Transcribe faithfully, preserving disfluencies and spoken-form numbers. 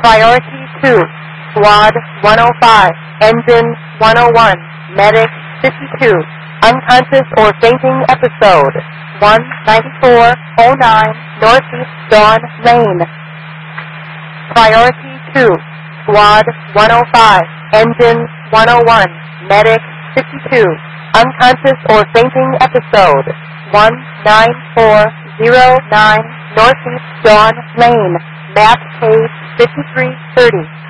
Priority two, Squad one oh five, Engine one oh one, Medic fifty-two, unconscious or fainting episode, one ninety-four oh nine Northeast Dawn Lane. Priority two, Squad one oh five, Engine one oh one, Medic fifty-two, unconscious or fainting episode, one nine four oh nine Northeast Dawn Lane, map page fifty-three thirty.